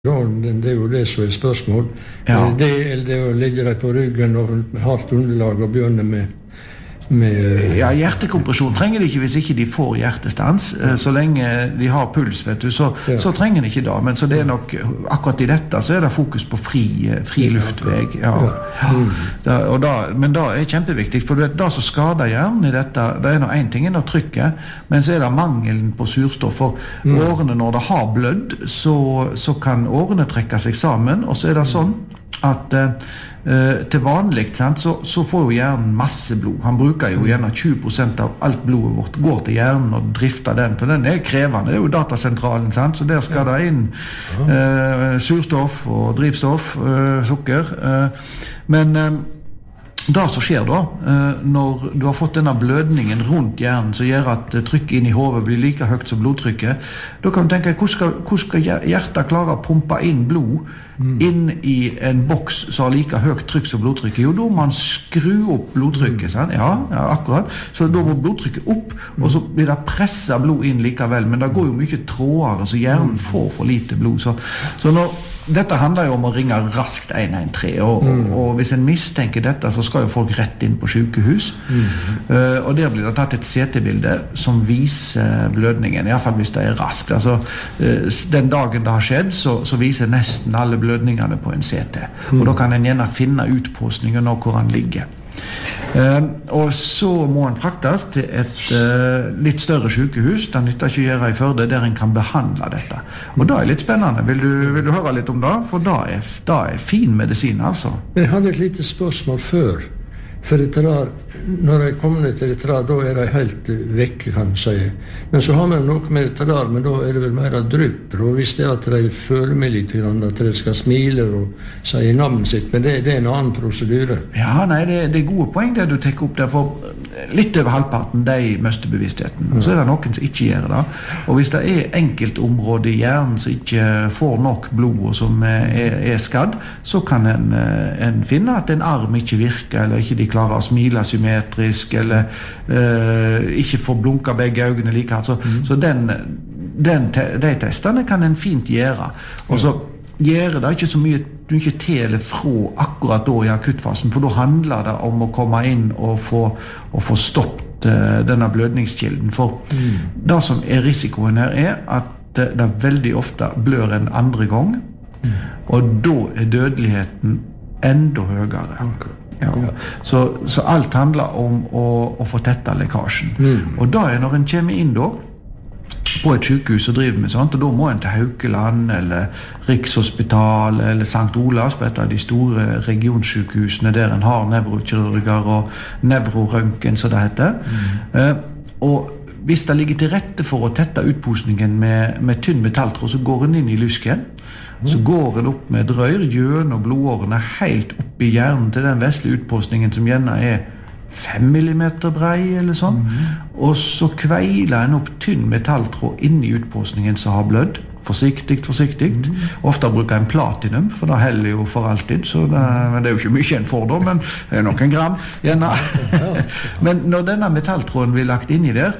Det jo det som spørsmål. Ja. Det å ligge deg på ryggen og med hardt underlag og begynne med Ja, hjertekompresjon trenger de ikke hvis ikke de får hjertestans. Så lenge de har puls, vet du, så trenger de ikke det. Men så det nok, akkurat i dette, så det fokus på fri luftvei. Ja. Men det kjempeviktig, for du vet, det som skader hjernen i dette, det noe en ting av trykket, men så det mangelen på surstoff. For årene, når det har blødd, så kan årene trekke seg sammen, og så det sånn at til vanlig så får jo hjernen masse blod. Han bruker jo gjerne 20% av alt blodet vårt går til hjernen og drifter den, for den krevende. Det jo datasentralen, sant? Så der skal det inn surstoff og drivstoff, sukker. Men det som skjer da, når du har fått denne blødningen rundt hjernen som gjør at trykket inn i hodet blir like høyt som blodtrykket, da kan du tenke, hvordan skal hjertet klare å pumpe inn blod inn i en boks som har like høyt trykk som blodtrykket? Jo, da må man skru opp blodtrykket, sant? Ja, akkurat. Så da må blodtrykket opp, og så blir det presset blod inn likevel, men det går jo mye trådere, så hjernen får for lite blod. Så dette handler jo om å ringe raskt 113, og hvis en mistenker dette, så skal jo folk rett inn på sykehus, og der blir det tatt et CT-bilde som viser blødningen, i hvert fall hvis det raskt. Altså, den dagen det har skjedd, så viser nesten alle blødningene på en CT, og da kan en gjerne finne utpåsningen av hvor han ligger. Og så må han fraktes til et litt større sykehus. Det nytter ikke å gjøre i Førde, der en kan behandle dette. Og det litt spennende. Vil du høre litt om det? For det fin medisin, altså. Men jeg hadde et lite spørsmål før. For dette der, når jeg kommer ned til dette der, da de helt vekke, kan jeg si. Men så har man noe med dette der, men da det vel mer drypper, og hvis det at de føler meg litt, at de skal smile og si navnet sitt, men det en annen prosedyre. Ja, nei, det gode poeng det du tenker opp der, for litt over halvparten, de mister bevisstheten, og så det noen som ikke gjør det. Og hvis det enkeltområder i hjernen som ikke får nok blod, og som skadd, så kan en finne at en arm ikke virker, eller ikke de klarer å smile symmetrisk, eller ikke får blunka begge øynene like hardt. Så de testene kan en fint gjøre. Og så gjør det ikke så mye til fra akkurat da i akuttfasen, for da handler det om å komme inn og få stoppet denne blødningskilden. For det som risikoen her at det veldig ofte blør en andre gang, og da dødeligheten enda høyere. Ja. Så alt handler om å få tettet lekkasjen. Og da når en kommer inn da, på et sykehus og driver med sånt, og da må en til Haukeland, eller Rikshospital, eller St. Olavs, på et av de store regionsykehusene, der en har nevrokirurger og nevrorøntgen, som det heter. Og hvis det ligger til rette for å tette utposningen med tynn metalltråd, så går en inn i lysken, så går en opp med drøyr, gjennom blodårene helt opp i hjernen til den vesle utpostningen som gjerne 5 millimeter brei eller sånn, og så kveiler en opp tynn metalltråd inn i utpostningen som har blødd, forsiktig. Ofte bruker en platinum, for det heller jo for alltid, men det jo ikke mye en får da, men det noen gram gjerne. Men når denne metalltråden blir lagt inn i der,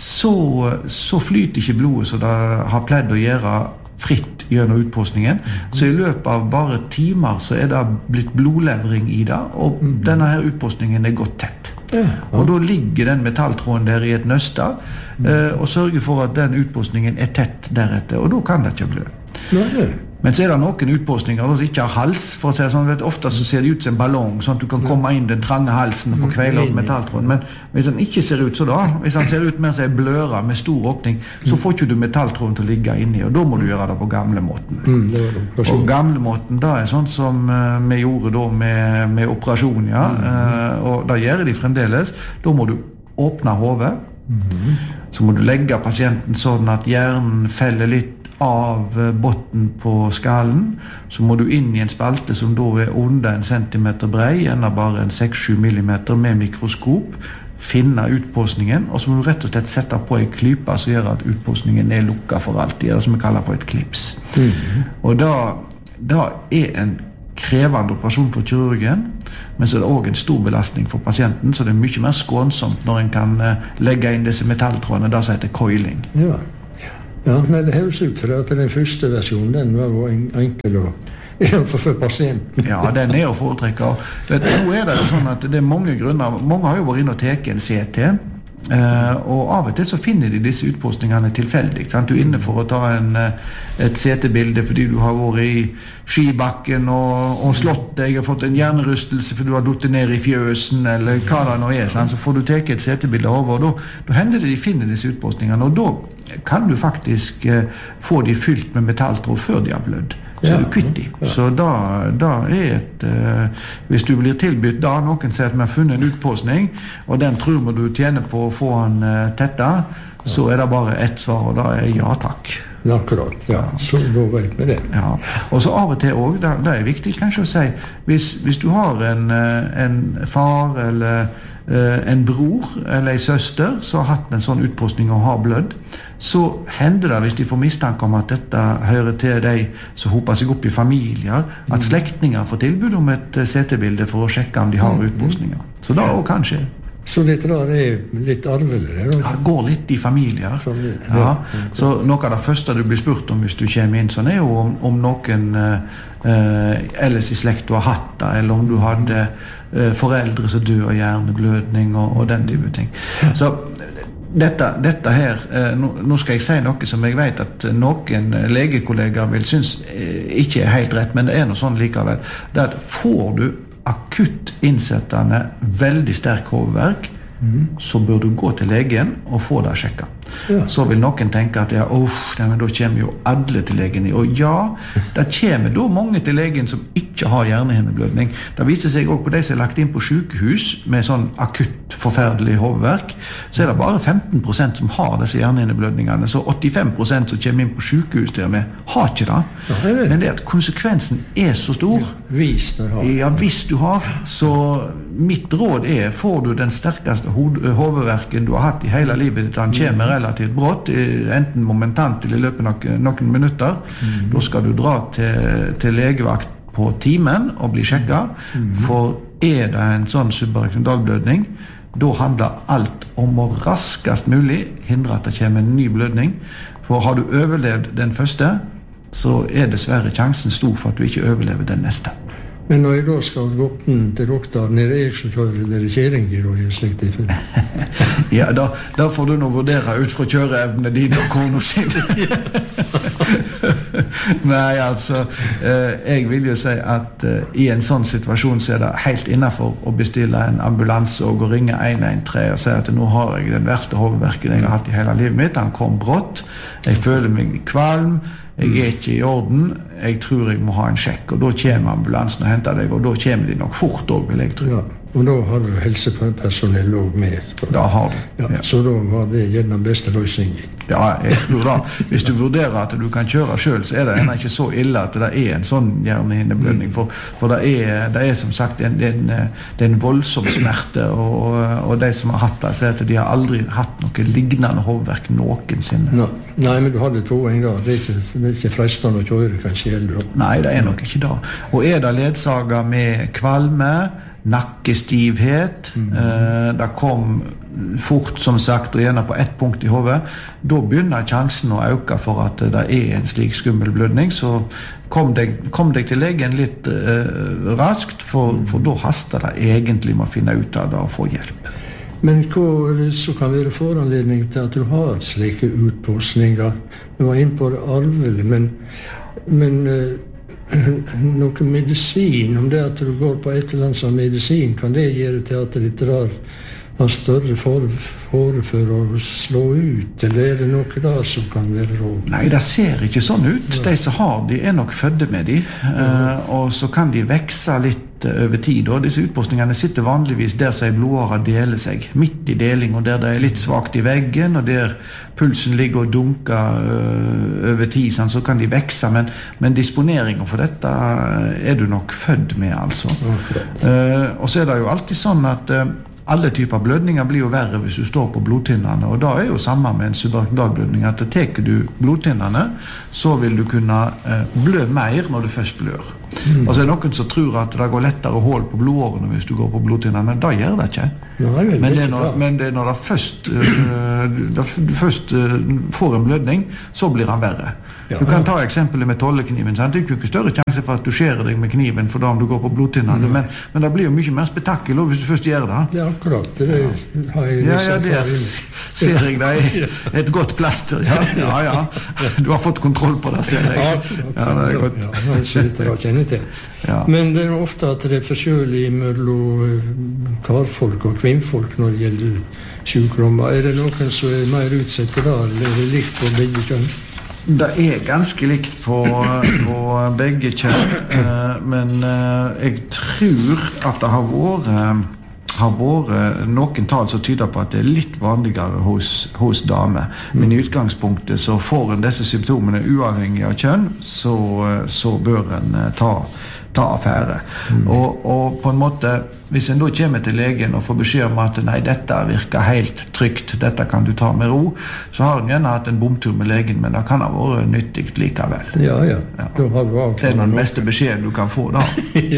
så flyter ikke blodet så det har pledd å gjøre fritt gjennom utpostningen, så i løpet av bare timer så det blitt blodlevring i det, og denne her utpostningen gått tett. Og da ligger den metalltråden der i et nøste, og sørger for at den utpostningen tett deretter, og da kan det ikke blø. Men så det noen utpostninger som ikke har hals, for å si det sånn, ofte så ser det ut som en ballong, sånn at du kan komme inn den trange halsen og få kveile opp metalltråden, men hvis den ikke ser ut så da, hvis den ser ut mer som en bløra med stor åpning, så får ikke du metalltråden til å ligge inni, og da må du gjøre det på gamlemåten. Og gamlemåten, det sånn som vi gjorde da med operasjon, ja, og det gjør de fremdeles. Da må du åpne hodet, så må du legge pasienten sånn at hjernen feller litt av botten på skallen, så må du inn i en spalte som da under 1 centimeter brei, gjerne bare 6-7 millimeter med mikroskop, finne utpostningen, og så må du rett og slett sette på en klype som gjør at utpostningen lukket for alltid, det som vi kaller for et klips. Og da en krevende operasjon for kirurgen, men så det også en stor belastning for pasienten, så det mye mer skånsomt når en kan legge inn disse metalltrådene, det som heter coiling. Ja, nei, det høres ut for at den første versjonen, den var jo enkel for pasienten. Ja, den å foretrekke. Nå det jo sånn at det mange grunner. Mange har jo vært inne og teket en CT, og av og til så finner de disse utpostningene tilfeldig. Sant? Du inne for å ta et CT-bilde fordi du har vært i skibakken og slått deg, og fått en hjernerystelse fordi du har duttet ned i fjøsen, eller hva det nå sant? Så får du teke et CT-bilde over, og da hender det de finner disse utpostningene, og da kan du faktisk få de fylt med metalltråd før de har blødd. Så du kvitt de. Så da et hvis du blir tilbudt da, noen sier at vi har funnet en utpostning, og den tror vi du tjener på å få den tetta, så det bare ett svar, og da ja takk. Akkurat, ja. Så da vet vi det. Ja. Og så av og til også, det viktig kanskje å si, hvis du har en far eller en bror eller en søster som har hatt en sånn utpostning og har blødd, så hender det, hvis de får mistanke om at dette hører til de som hoper seg opp i familier, at slektninger får tilbud om et CT-bilde for å sjekke om de har utpostninger. Så da også kan skje. Så litt litt arvelig? Ja, det går litt i familier. Ja. Så noe av det første du blir spurt om hvis du kommer inn sånn, jo om noen ellers i slekt du har hatt det, eller om du hadde foreldre som dør av hjerneblødning og den type ting. Så dette her, nå skal jeg si noe som jeg vet at noen legekollegaer vil synes ikke helt rett, men det noe sånn likevel. Det at får du akutt innsettende veldig sterk hovedverk, så bør du gå til legen og få det sjekket. Ja. Så vil noen tenke at da kommer jo alle til legen. Og ja, det kommer da mange til legen som ikke har hjernehinneblødning. Det viser seg også på de som lagt inn på sykehus med sånn akutt forferdelig hovedverk, så det bare 15% som har disse hjernehinneblødningene. Så 85% som kommer inn på sykehus til og med har ikke det. Ja, men det at konsekvensen så stor. Ja, hvis du har. Så mitt råd får du den sterkeste hovedverken du har hatt i hele livet ditt, han kommer relativt brått, enten momentant eller i løpet av noen minutter, da skal du dra til legevakt på timen og bli sjekket, for det en sånn subarachnoidalblødning, da handler alt om å raskest mulig hindre at det kommer en ny blødning, for har du overlevd den første, så dessverre sjansen stor for at du ikke overlever den neste. Men når jeg da skal gå til doktoren, det ikke for kjeringer og slikt tilfelle? Ja, da får du nå vurdere ut fra kjøreevnene dine og kona sin. Nei, altså, jeg vil jo si at i en sånn situasjon så det helt innenfor å bestille en ambulanse og gå og ringe 113 og si at nå har jeg den verste hovedverken jeg har hatt i hele livet mitt, han kom brått, jeg føler meg kvalm, jeg ikke i orden, jeg tror jeg må ha en sjekk, og da kommer ambulansen og henter deg, og da kommer de nok fort også, vil jeg tro. Ja, og da har du helsepersonell også med. Da har du. Ja. Så da var det gjennom beste løsning. Ja, jeg tror da. Hvis du vurderer at du kan kjøre selv, så det ennå ikke så ille at det en sånn hjernehinneblødning, for det som sagt en voldsom smerte, og de som har hatt det, sier at de har aldri hatt noe lignende hovedverk noensinne. Nei, men du hadde poeng da. Det ikke fristende å kjøre, kanskje heller. Nei, det nok ikke da. Og det ledsaget med kvalme, nakkestivhet, det kom fort som sagt, og gjerne på ett punkt i hodet, da begynner sjansen å øke for at det en slik skummel blødning, så kom deg til legen litt raskt, for da haster det egentlig med å finne ut av det og få hjelp. Men hva så kan være foranledning til at du har slike utpostninger? Du var inne på det arvelig, men noe medisin, om det at du går på et eller annet som medisin, kan det gjøre til at det har større fare for å slå ut, eller det noe der som kan være råd? Nei, det ser ikke sånn ut. De som har de nok fødde med de, og så kan de vekse litt over tid, og disse utpostningene sitter vanligvis der som blodårer deler seg, midt i deling, og der det litt svagt i veggen, og der pulsen ligger og dunker over tid, så kan de vekse, men disponeringen for dette du nok født med, altså. Og så det jo alltid sånn at alle typer blødninger blir jo verre hvis du står på blodtynnene, og da jo samme med en subarachnoidalblødning, at teker du blodtynnene, så vil du kunne blø mer når du først blør. Og så det noen som tror at det går lettere hål på blodårene hvis du går på blodtynner, men det gjør det ikke. Men det er når du først får en blødning, så blir han verre. Du kan ta eksempelet med tollekniven. Sant? Det er jo ikke større sjanse for at du skjærer deg med kniven for da om du går på blodtynnene, men det blir jo mye mer spektakel hvis du først gjør det. Det er akkurat det. Har jeg det ser jeg deg et godt plaster. Ja. Du har fått kontroll på det, ser jeg. Ja, det er godt. Så dette da kjenner til. Men det er ofte at det er forskjellig mellom karfolk og kvinnfolk når det gjelder sykdommer. Er det noen som er mer utsatt der, eller er det likt på begge kjønn? Det er ganske likt på begge kjønn, men jeg tror at det har vært noen tall som tyder på at det er litt vanligere hos damer. Men i utgangspunktet så får en disse symptomene uavhengig av kjønn, så bør en ta affære. Og på en måte, hvis en da kommer til legen og får beskjed om at nei, dette virker helt trygt, dette kan du ta med ro, så har en gjerne hatt en bomtur med legen, men det kan ha vært nyttig likevel. Ja. Da har du det er den beste beskjeden du kan få da.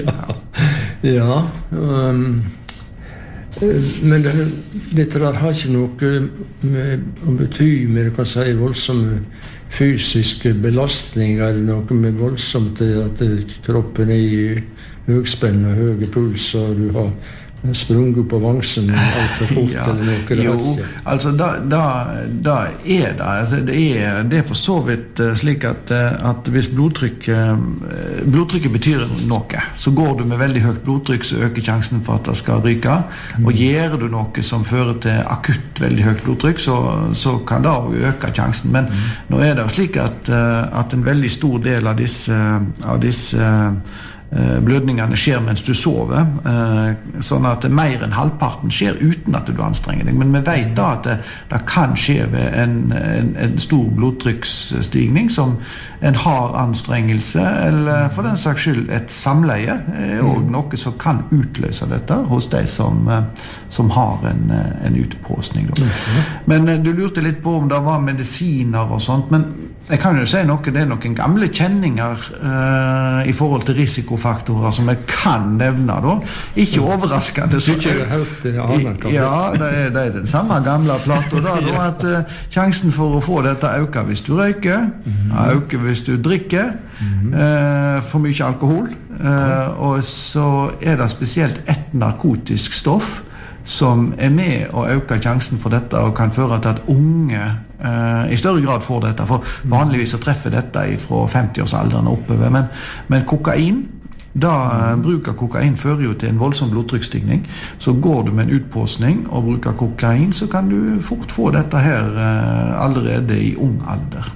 Men dette der har ikke noe å bety med, du kan si, voldsomme fysiske belastninger eller noe med voldsomt at kroppen er i høgspenn og høy puls og du har sprunget på vangsen alt for fort eller noe. Jo, altså da er det. Altså, det er for så vidt slik at hvis blodtrykket betyr noe, så går du med veldig høyt blodtrykk, så øker sjansen for at det skal ryke. Og gjør du noe som fører til akutt veldig høyt blodtrykk, så kan det øke sjansen. Men nå er det jo slik at en veldig stor del av disse blødningene skjer mens du sover, sånn at mer enn halvparten skjer uten at du anstrenger deg. Men vi vet da at det kan skje ved en stor blodtrykksstigning som en har anstrengelse, eller for den saks skyld et samleie, og noe som kan utløse dette hos de som har en utpåsning. Men du lurte litt på om det var medisiner og sånt, men jeg kan jo si noe, det er noen gamle kjenninger i forhold til risikofaktorer som jeg kan nevne da. Ikke overraskende. Ja, det er den samme gamle plato da, at sjansen for å få dette øker hvis du røyker, øker hvis du drikker for mye alkohol, og så er det spesielt et narkotisk stoff som er med å øke sjansen for dette og kan føre til at unge i større grad får dette, for vanligvis så treffer dette fra 50-årsalderen oppover, men kokain, bruk av kokain fører jo til en voldsom blodtrykksstigning, så går du med en utpåsning og bruker kokain, så kan du fort få dette her allerede i ung alder.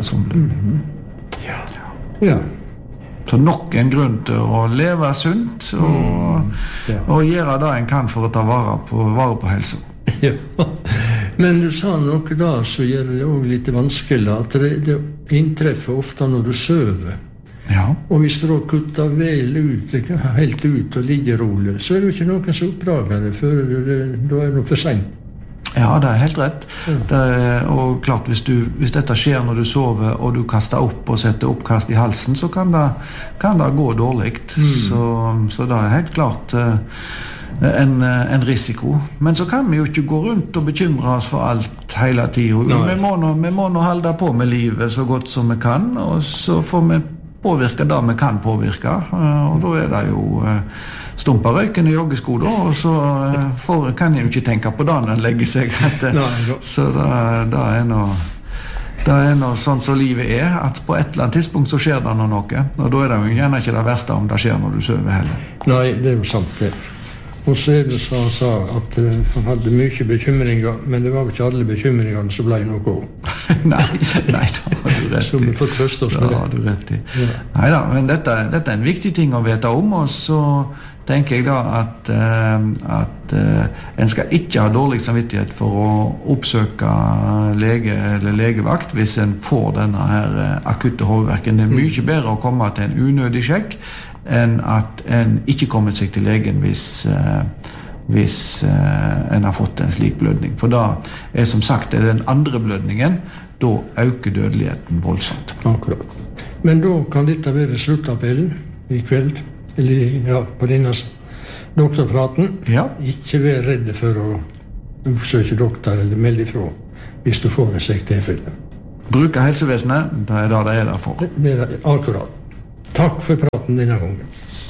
Så nok en grunn til å leve sunt og gjøre det en kan for å ta vare på helsa. Men du sa noe da så gjør det også litt vanskelig at det inntreffer ofte når du søver. Og hvis du kutter helt ut og ligger rolig, så er det jo ikke noen som oppdager det før da er det for sent. Ja, det er helt rett. Og klart, hvis dette skjer når du sover og du kaster opp og setter oppkast i halsen, så kan det gå dårlig. Så det er helt klart en risiko. Men så kan vi jo ikke gå rundt og bekymre oss for alt hele tiden. Vi må nå holde på med livet så godt som vi kan, og så får vi påvirke det vi kan påvirke. Og da er det jo stumpa røyken i joggesko da, og så kan jeg jo ikke tenke på det når en legger seg. Så det er noe sånn som livet er, at på et eller annet tidspunkt så skjer det noe, og da er det jo gjerne ikke det verste om det skjer når du sover heller. Nei, det er jo sant det. Og så er det så han sa at han hadde mye bekymringer, men det var jo ikke alle bekymringene som ble noe. Nei, da har du rett i. Så vi får trøste oss med det. Da har du rett i. Neida, men dette er en viktig ting å vite om, og så tenker jeg da at en skal ikke ha dårlig samvittighet for å oppsøke lege eller legevakt hvis en får denne her akutte hovedverken. Det er mye bedre å komme til en unødig sjekk enn at en ikke kommer seg til legen hvis en har fått en slik blødning. For da er som sagt den andre blødningen, da øker dødeligheten voldsomt. Akkurat. Men da kan dette være sluttappellen. i kveld, eller ja, på denne doktorpraten. Ja. Ikke vær redde for å oppsøke doktor eller melde ifra hvis du får et slikt tilfelle. Bruke helsevesenet, det er det det er der for. Det er akkurat. Takk for praten denne gangen.